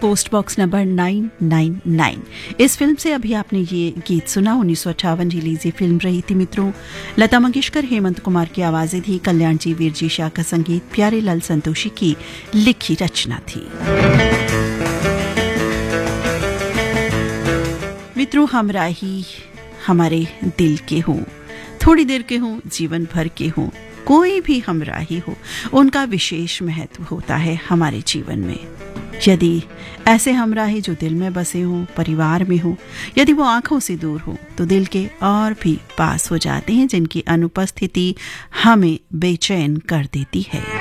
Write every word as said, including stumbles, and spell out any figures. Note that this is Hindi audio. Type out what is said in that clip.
Post box number nine nine nine. इस फिल्म से अभी आपने ये गीत सुना, उन्नीस सौ अट्ठावन रिलीज ये फिल्म रही थी मित्रों। लता मंगेशकर, हेमंत कुमार की आवाजें थी, कल्याण जी वीर जी शाह का संगीत, प्यारे लाल संतोषी की लिखी रचना थी। मित्रों, हमराही हमारे दिल के हों, थोड़ी देर के हों, जीवन भर के हों, कोई भी हमराही हो, उनका विशेष महत्व होता है हमारे जीवन में। यदि ऐसे हमराही जो दिल में बसे हों, परिवार में हो, यदि वो आंखों से दूर हो, तो दिल के और भी पास हो जाते हैं, जिनकी अनुपस्थिति हमें बेचैन कर देती है।